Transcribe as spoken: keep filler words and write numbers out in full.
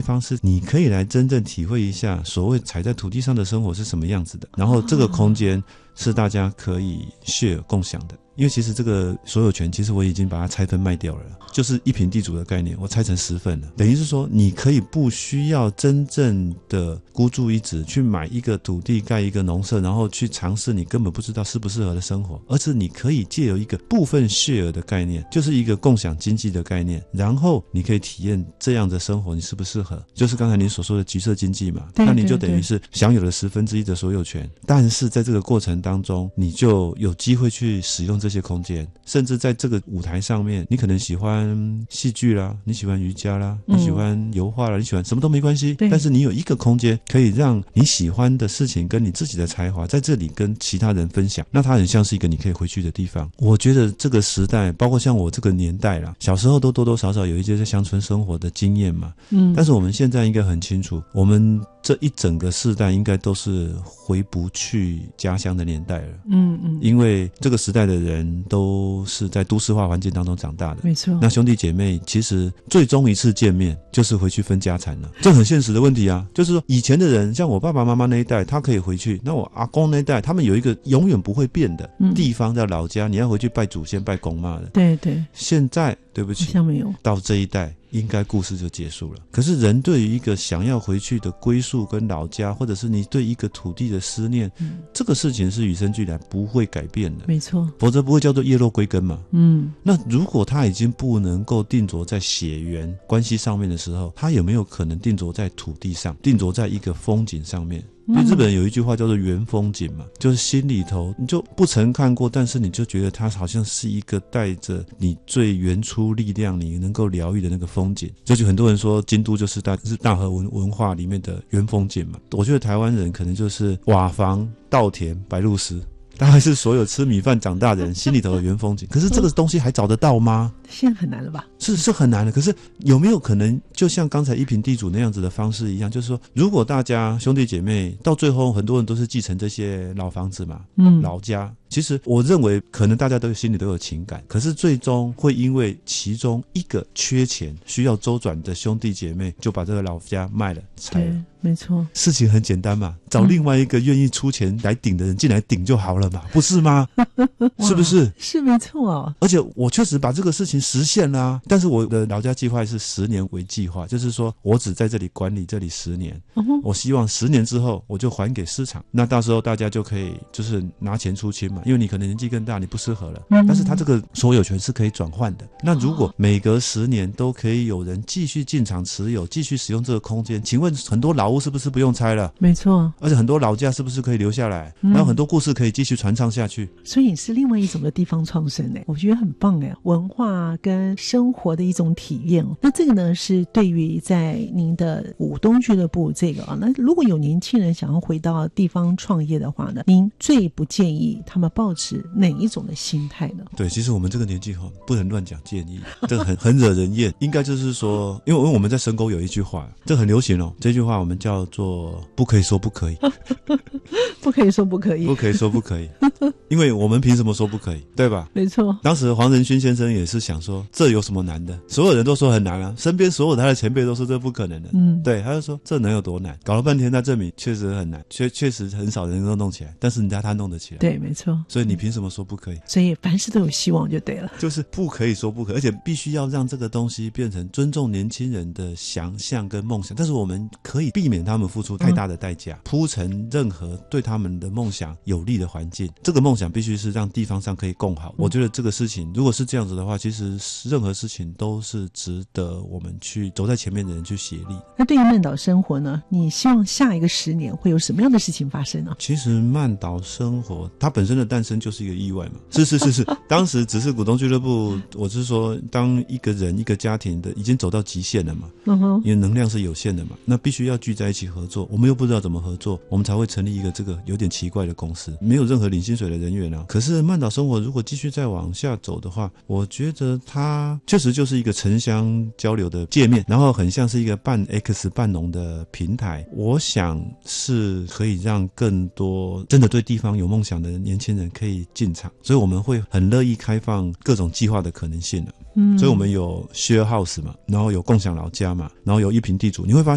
方是你可以来真正体会一下所谓踩在土地上的生活是什么样子的，然后这个空间是大家可以 share 共享的。因为其实这个所有权其实我已经把它拆分卖掉了，就是一坪地主的概念我拆成十份了，等于是说你可以不需要真正的孤注一掷去买一个土地盖一个农舍，然后去尝试你根本不知道适不适合的生活，而是你可以借由一个部分 share 的概念，就是一个共享经济的概念，然后你可以体验这样的生活你适不适合，就是刚才您所说的橘色经济嘛， 对对对， 那你就等于是享有了十分之一的所有权，但是在这个过程当中你就有机会去使用这些空间，甚至在这个舞台上面你可能喜欢戏剧啦，你喜欢瑜伽啦，你喜欢油画啦，你喜欢什么都没关系，但是你有一个空间可以让你喜欢的事情跟你自己的才华在这里跟其他人分享，那它很像是一个你可以回去的地方。我觉得这个时代包括像我这个年代啦，小时候都多多少少有一些在乡村生活的经验嘛，嗯，但是我们现在应该很清楚，我们这一整个世代应该都是回不去家乡的年代了，嗯嗯，因为这个时代的人都是在都市化环境当中长大的， 没错。 那兄弟姐妹其实最终一次见面就是回去分家产了，这很现实的问题啊。就是说以前的人，像我爸爸妈妈那一代，他可以回去，那我阿公那一代，他们有一个永远不会变的地方叫老家，你要回去拜祖先拜公妈的。 对对， 现在对不起， 好像没有， 到这一代应该故事就结束了。可是人对于一个想要回去的归宿跟老家，或者是你对一个土地的思念，嗯，这个事情是与生俱来不会改变的， 没错， 否则不会叫做叶落归根嘛。嗯，那如果他已经不能够定着在血缘关系上面的时候，他有没有可能定着在土地上，定着在一个风景上面？因为日本人有一句话叫做原风景嘛，就是心里头你就不曾看过，但是你就觉得它好像是一个带着你最原初力量你能够疗愈的那个风景。这就很多人说京都就是大是大和文文化里面的原风景嘛。我觉得台湾人可能就是瓦房稻田白鹭鸶，大概是所有吃米饭长大的人心里头的原风景。可是这个东西还找得到吗？ 现在很难了吧？ 是是很难的。可是有没有可能就像刚才一坪地主那样子的方式一样，就是说如果大家兄弟姐妹到最后很多人都是继承这些老房子嘛，嗯，老家，其实我认为可能大家都心里都有情感，可是最终会因为其中一个缺钱需要周转的兄弟姐妹就把这个老家卖了拆了。 没错， 事情很简单嘛，找另外一个愿意出钱来顶的人进来顶就好了嘛，不是吗？是不是？ 是没错哦。 而且我确实把这个事情实现啦、啊，但是我的老家计划是十年为计划，就是说我只在这里管理这里十年，嗯、我希望十年之后我就还给市场，那到时候大家就可以就是拿钱出清嘛，因为你可能年纪更大，你不适合了，嗯、但是他这个所有权是可以转换的。那如果每隔十年都可以有人继续进场持有，继续使用这个空间，请问很多老屋是不是不用拆了？ 没错， 而且很多老家是不是可以留下来？嗯、然后很多故事可以继续传唱下去。 所以是另外一种的地方创生诶，我觉得很棒诶，文化跟生活的一种体验哦。那这个呢是对于在您的舞东俱乐部这个啊，那如果有年轻人想要回到地方创业的话呢，您最不建议他们抱持哪一种的心态呢？ 对，其实我们这个年纪哈，不能乱讲建议，这个很很惹人厌。应该就是说，因为我们在深沟有一句话，这很流行哦，这句话我们叫做不可以说不可以， 不可以说不可以， 不可以说不可以，因为我们凭什么说不可以，对吧？ 没错。 当时黄仁勋先生也是想说，这有什么难的？所有人都说很难啊，身边所有他的前辈都说这不可能的。嗯，对，他就说这能有多难？搞了半天，他证明确实很难，确确实很少人能够弄起来，但是人家他弄得起来。 对，没错。 所以你凭什么说不可以？ 所以凡事都有希望就对了， 就是不可以说不可以，而且必须要让这个东西变成尊重年轻人的想象跟梦想，但是我们可以避免他们付出太大的代价，嗯、铺成任何对他们的梦想有利的环境。这个梦想必须是让地方上可以共好。嗯、我觉得这个事情如果是这样子的话，其实任何事情都是值得我们去走在前面的人去协力。 那对于慢岛生活呢，你希望下一个十年会有什么样的事情发生呢？ 其实慢岛生活它本身的诞生就是一个意外嘛，是是是是当时只是股东俱乐部，我是说当一个人一个家庭的已经走到极限了嘛，嗯哼，因为能量是有限的嘛，那必须要聚在一起合作，我们又不知道怎么合作，我们才会成立一个这个有点奇怪的公司，没有任何领薪水的人员啊。可是慢岛生活如果继续再往下走的话，我觉得它确实就是一个城乡交流的界面，然后很像是一个半 X 半农的平台，我想是可以让更多真的对地方有梦想的年轻人可以进场，所以我们会很乐意开放各种计划的可能性了。嗯，所以我们有 share house 嘛，然后有共享老家嘛，然后有一坪地主，你会发现